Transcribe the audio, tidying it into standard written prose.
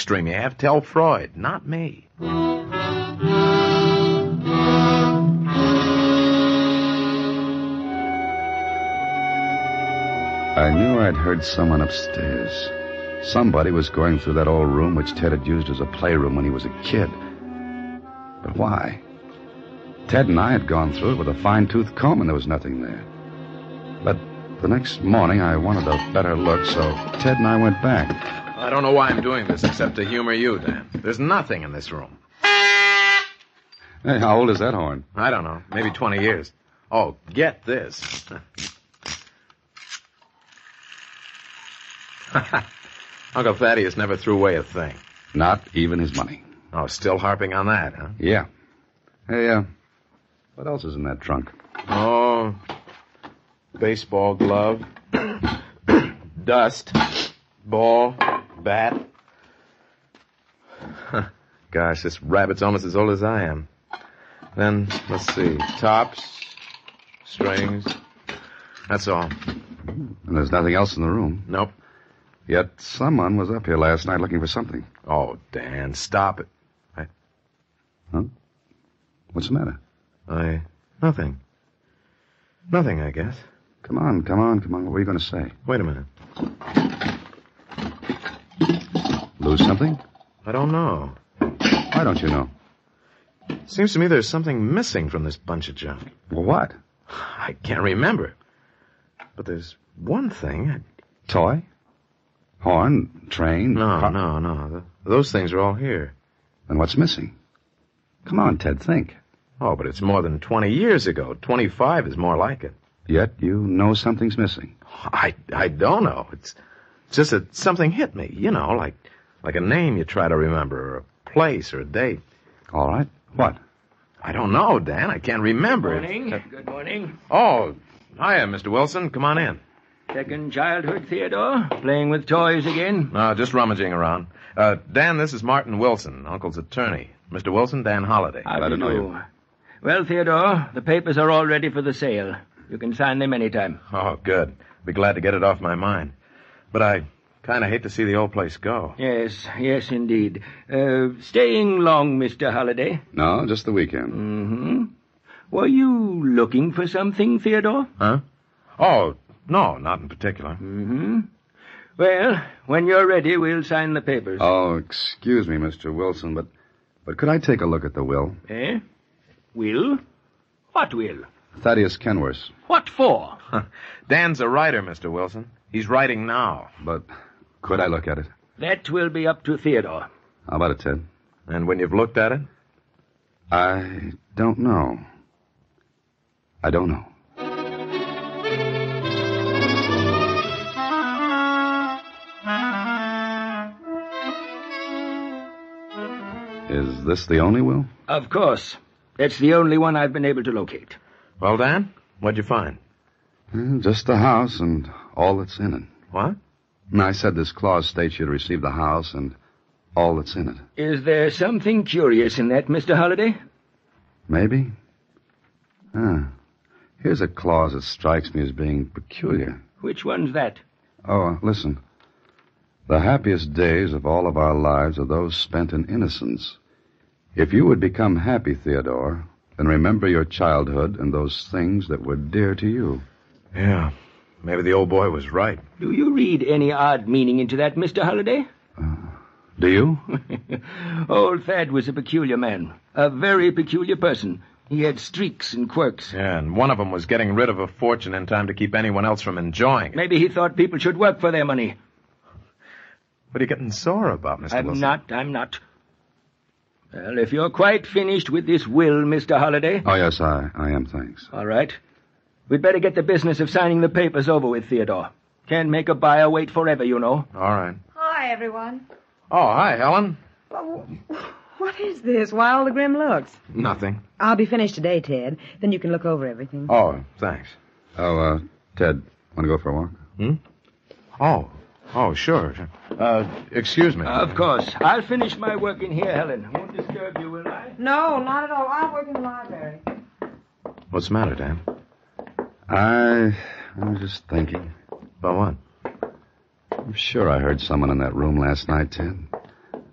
extreme you have, tell Freud, not me. I knew I'd heard someone upstairs. Somebody was going through that old room which Ted had used as a playroom when he was a kid. But why? Ted and I had gone through it with a fine-tooth comb, and there was nothing there. But the next morning, I wanted a better look, so Ted and I went back. I don't know why I'm doing this except to humor you, Dan. There's nothing in this room. Hey, how old is that horn? I don't know. Maybe 20 years. Oh, get this. Uncle Thaddeus never threw away a thing. Not even his money. Oh, still harping on that, huh? Yeah. Hey, what else is in that trunk? Oh, baseball glove, dust, ball, bat. Gosh, this rabbit's almost as old as I am. Then, let's see, tops, strings. That's all. And there's nothing else in the room. Nope. Yet someone was up here last night looking for something. Oh, Dan, stop it. Huh? What's the matter? Nothing. Nothing, I guess. Come on. What were you going to say? Wait a minute. Lose something? I don't know. Why don't you know? Seems to me there's something missing from this bunch of junk. Well, what? I can't remember. But there's one thing. Toy? Horn? Train? No. Those things are all here. Then what's missing? Come on, Ted, think. Oh, but it's more than 20 years ago. 25 is more like it. Yet you know something's missing. I don't know. It's just that something hit me, like a name you try to remember, or a place, or a date. All right. What? I don't know, Dan. I can't remember. Good morning. Oh, hiya, Mr. Wilson. Come on in. Second childhood, Theodore? Playing with toys again? No, just rummaging around. Dan, this is Martin Wilson, Uncle's attorney. Mr. Wilson, Dan Holliday. How do you know? Well, Theodore, the papers are all ready for the sale. You can sign them anytime. Oh, good. Be glad to get it off my mind. But I kind of hate to see the old place go. Yes, indeed. Staying long, Mr. Holliday? No, just the weekend. Mm-hmm. Were you looking for something, Theodore? Huh? Oh, no, not in particular. Mm-hmm. Well, when you're ready, we'll sign the papers. Oh, excuse me, Mr. Wilson, but could I take a look at the will? Eh? Will? What will? Thaddeus Kenworth. What for? Dan's a writer, Mr. Wilson. He's writing now. But could I look at it? That will be up to Theodore. How about it, Ted? And when you've looked at it? I don't know. Is this the only will? Of course. That's the only one I've been able to locate. Well, Dan, what'd you find? Just the house and all that's in it. What? I said this clause states you'd receive the house and all that's in it. Is there something curious in that, Mr. Holliday? Maybe. Here's a clause that strikes me as being peculiar. Which one's that? Oh, listen. The happiest days of all of our lives are those spent in innocence. If you would become happy, Theodore, then remember your childhood and those things that were dear to you. Yeah, maybe the old boy was right. Do you read any odd meaning into that, Mr. Holliday? Do you? Old Thad was a peculiar man. A very peculiar person. He had streaks and quirks. Yeah, and one of them was getting rid of a fortune in time to keep anyone else from enjoying it. Maybe he thought people should work for their money. What are you getting sore about, Mr. Wilson? I'm not. Well, if you're quite finished with this will, Mr. Holliday... Oh, yes, I am, thanks. All right. We'd better get the business of signing the papers over with, Theodore. Can't make a buyer wait forever, you know. All right. Hi, everyone. Oh, hi, Helen. What is this? Why all the grim looks? Nothing. I'll be finished today, Ted. Then you can look over everything. Oh, thanks. Oh, Ted, want to go for a walk? Oh, sure. Excuse me. Of course. I'll finish my work in here, Helen. Won't disturb you, will I? No, not at all. I'll work in the library. What's the matter, Dan? I was just thinking. About what? I'm sure I heard someone in that room last night, Ted.